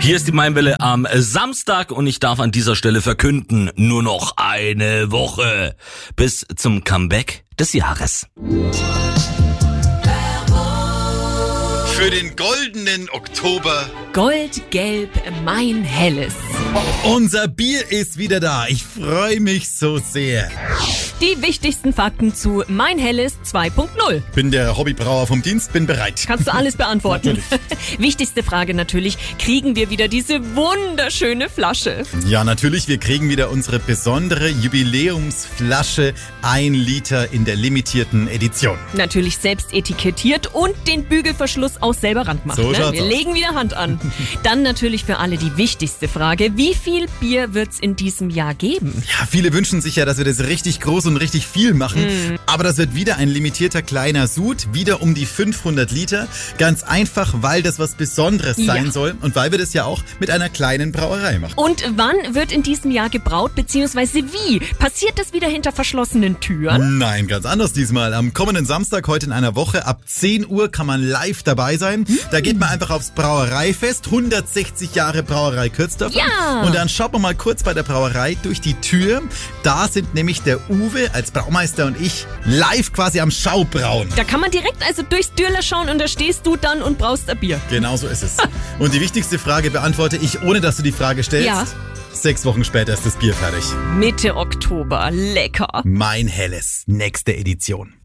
Hier ist die Mainwelle am Samstag und ich darf an dieser Stelle verkünden, nur noch eine Woche bis zum Comeback des Jahres. Für den goldenen Oktober. Goldgelb, mein Helles. Unser Bier ist wieder da. Ich freue mich so sehr. Die wichtigsten Fakten zu Mein Helles 2.0. Bin der Hobbybrauer vom Dienst, bin bereit. Kannst du alles beantworten? Wichtigste Frage natürlich, kriegen wir wieder diese wunderschöne Flasche? Ja, natürlich, wir kriegen wieder unsere besondere Jubiläumsflasche 1 Liter in der limitierten Edition. Natürlich selbst etikettiert und den Bügelverschluss auch selber randmachen. So schaut's Wir aus. legen wieder Hand an. Dann natürlich für alle die wichtigste Frage, wie viel Bier wird's in diesem Jahr geben? Ja, viele wünschen sich ja, dass wir das richtig groß und richtig viel machen. Aber das wird wieder ein limitierter kleiner Sud, wieder um die 500 Liter. Ganz einfach, weil das was Besonderes sein soll und weil wir das ja auch mit einer kleinen Brauerei machen. Und wann wird in diesem Jahr gebraut, beziehungsweise wie? Passiert das wieder hinter verschlossenen Türen? Nein, ganz anders diesmal. Am kommenden Samstag, heute in einer Woche, ab 10 Uhr kann man live dabei sein. Da geht man einfach aufs Brauereifest, 160 Jahre Brauerei Kürzdorf. Ja. Und dann schaut man mal kurz bei der Brauerei durch die Tür. Da sind nämlich der Uwe als Braumeister und ich live quasi am Schaubrauen. Da kann man direkt also durchs Türler schauen und da stehst du dann und braust ein Bier. Genau so ist es. Und die wichtigste Frage beantworte ich, ohne dass du die Frage stellst. Ja. 6 Wochen später ist das Bier fertig. Mitte Oktober, lecker. Mein Helles, nächste Edition.